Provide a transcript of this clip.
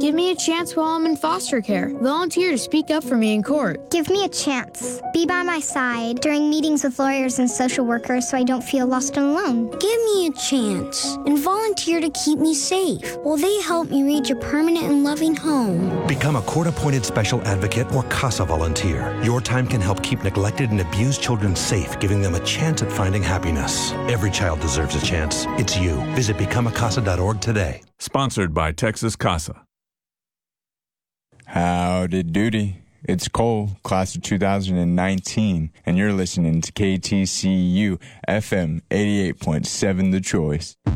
Give me a chance while I'm in foster care. Volunteer to speak up for me in court. Give me a chance. Be by my side during meetings with lawyers and social workers so I don't feel lost and alone. Give me a chance and volunteer to keep me safe while they help me reach a permanent and loving home. Become a court-appointed special advocate or CASA volunteer. Your time can help keep neglected and abused children safe, giving them a chance at finding happiness. Every child deserves a chance. It's you. Visit becomeacasa.org today. Sponsored by Texas CASA. Howdy doody. It's Cole, class of 2019, and you're listening to KTCU FM 88.7 The Choice.